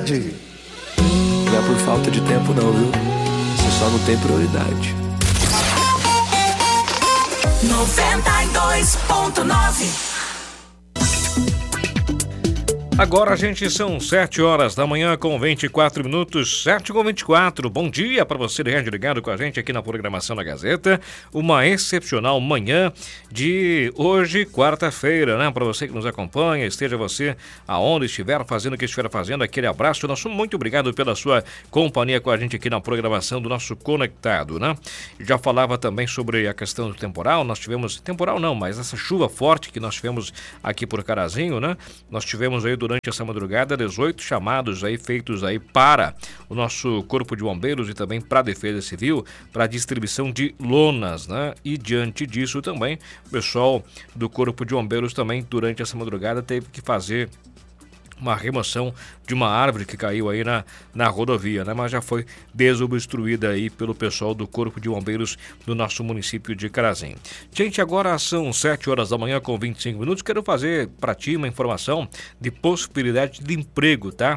prioridade. Não é por falta de tempo não, viu? Você só não tem prioridade. 92.9. Agora, gente, são 7 horas da manhã com 24 minutos, 7h24. Bom dia para você ligado com a gente aqui na programação da Gazeta. Uma excepcional manhã de hoje, quarta-feira, né? Para você que nos acompanha, esteja você aonde estiver, fazendo o que estiver fazendo, aquele abraço. Nosso muito obrigado pela sua companhia com a gente aqui na programação do nosso Conectado, né? Já falava também sobre a questão do temporal. Nós tivemos, temporal não, mas essa chuva forte que nós tivemos aqui por Carazinho, né? Nós tivemos aí durante essa madrugada 18 chamados aí feitos aí para o nosso Corpo de Bombeiros e também para a Defesa Civil para distribuição de lonas, né? E diante disso também o pessoal do Corpo de Bombeiros também durante essa madrugada teve que fazer uma remoção de uma árvore que caiu aí na rodovia, né? Mas já foi desobstruída aí pelo pessoal do Corpo de Bombeiros do nosso município de Carazinho. Gente, agora são 7 horas da manhã com 25 minutos. Quero fazer para ti uma informação de possibilidade de emprego, tá?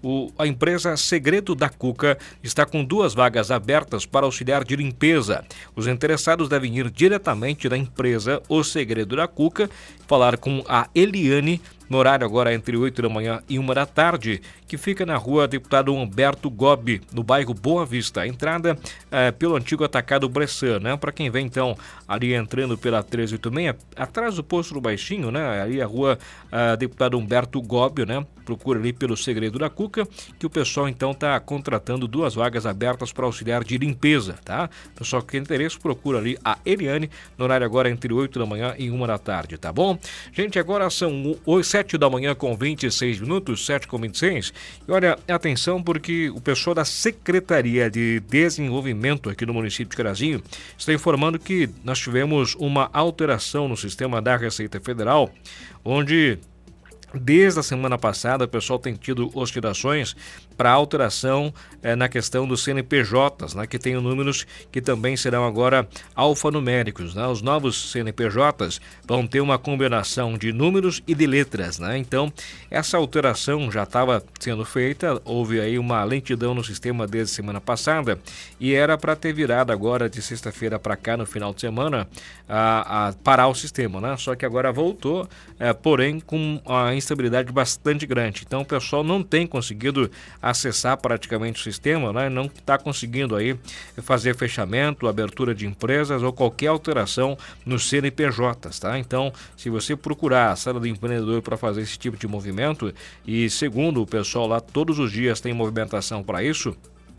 A empresa Segredo da Cuca está com 2 vagas abertas para auxiliar de limpeza. Os interessados devem ir diretamente da empresa O Segredo da Cuca, falar com a Eliane, no horário agora entre 8 da manhã e 1 da tarde, que fica na rua Deputado Humberto Gobi, no bairro Boa Vista. A entrada pelo antigo atacado Bressan, né? Para quem vem então ali entrando pela 386, atrás do posto do Baixinho, né? Ali a rua Deputado Humberto Gobi, né? Procura ali pelo Segredo da Cuca, que o pessoal então está contratando 2 vagas abertas para auxiliar de limpeza, tá? Pessoal que tem interesse, procura ali a Eliane, no horário agora entre 8 da manhã e 1 da tarde, tá bom? Gente, agora são 7 da manhã com 26 minutos, 7h26. E olha, atenção porque o pessoal da Secretaria de Desenvolvimento aqui no município de Carazinho está informando que nós tivemos uma alteração no sistema da Receita Federal, onde desde a semana passada o pessoal tem tido oscilações para alteração na questão dos CNPJs, né, que tem números que também serão agora alfanuméricos, né? Os novos CNPJs vão ter uma combinação de números e de letras, né? Então, essa alteração já estava sendo feita, houve aí uma lentidão no sistema desde semana passada e era para ter virado agora de sexta-feira para cá, no final de semana, a parar o sistema, né? Só que agora voltou, porém com a instabilidade bastante grande. Então, o pessoal não tem conseguido acessar praticamente o sistema, né? Não está conseguindo aí fazer fechamento, abertura de empresas ou qualquer alteração nos CNPJs, tá? Então, se você procurar a sala do empreendedor para fazer esse tipo de movimento, e segundo o pessoal lá, todos os dias tem movimentação para isso,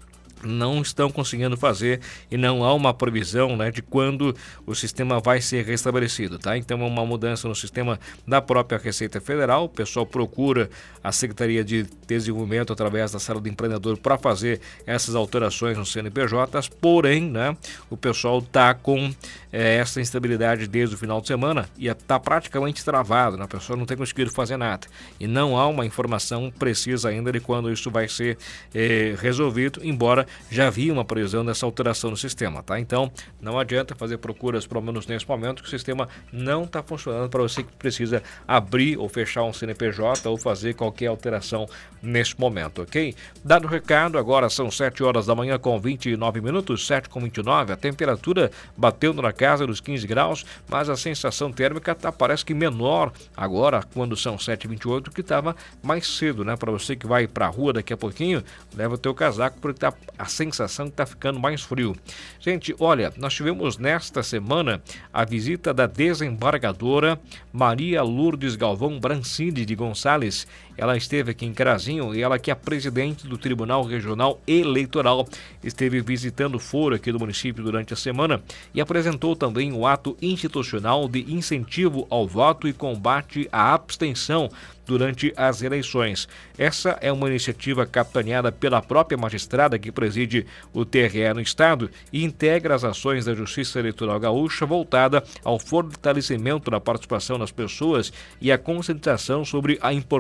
não estão conseguindo fazer e não há uma previsão, né, de quando o sistema vai ser restabelecido, tá? Então é uma mudança no sistema da própria Receita Federal. O pessoal procura a Secretaria de Desenvolvimento através da sala do empreendedor para fazer essas alterações nos CNPJs, porém, né, o pessoal está com essa instabilidade desde o final de semana e está praticamente travado, né? A pessoa não tem conseguido fazer nada e não há uma informação precisa ainda de quando isso vai ser resolvido, embora já havia uma previsão dessa alteração no sistema, tá? Então, não adianta fazer procuras, pelo menos nesse momento, que o sistema não está funcionando para você que precisa abrir ou fechar um CNPJ ou fazer qualquer alteração nesse momento, ok? Dado o recado, agora são 7 horas da manhã com 29 minutos, 7h29, a temperatura batendo na casa dos 15 graus, mas a sensação térmica parece que menor agora, quando são 7h28, que estava mais cedo, né? Para você que vai para a rua daqui a pouquinho, leva o teu casaco, porque a sensação está ficando mais frio. Gente, olha, nós tivemos nesta semana a visita da desembargadora Maria Lourdes Galvão Brancini de Gonçalves. Ela esteve aqui em Carazinho e ela, que é presidente do Tribunal Regional Eleitoral, esteve visitando o foro aqui do município durante a semana e apresentou também o ato institucional de incentivo ao voto e combate à abstenção durante as eleições. Essa é uma iniciativa capitaneada pela própria magistrada que preside o TRE no estado e integra as ações da Justiça Eleitoral Gaúcha voltada ao fortalecimento da participação das pessoas e a conscientização sobre a importância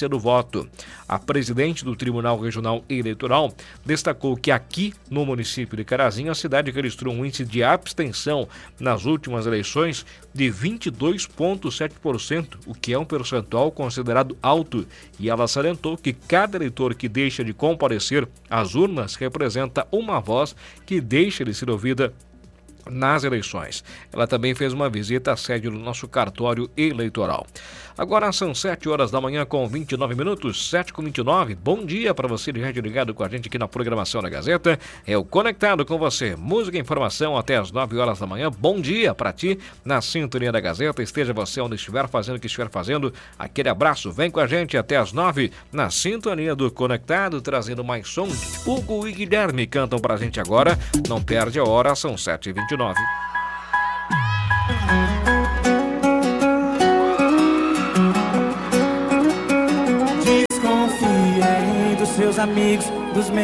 transferência do voto. A presidente do Tribunal Regional Eleitoral destacou que aqui no município de Carazinho, a cidade registrou um índice de abstenção nas últimas eleições de 22,7%, o que é um percentual considerado alto, e ela salientou que cada eleitor que deixa de comparecer às urnas representa uma voz que deixa de ser ouvida nas eleições. Ela também fez uma visita à sede do nosso cartório eleitoral. Agora são 7 horas da manhã com 29 minutos, 7h29. Bom dia para você de rádio ligado com a gente aqui na programação da Gazeta. É o Conectado com você. Música e informação até as 9 horas da manhã. Bom dia para ti na sintonia da Gazeta. Esteja você onde estiver fazendo o que estiver fazendo. Aquele abraço. Vem com a gente até as 9 na sintonia do Conectado, trazendo mais som. Hugo e Guilherme cantam pra gente agora. Não perde a hora, são 7h29. Desconfiem dos seus amigos, dos meus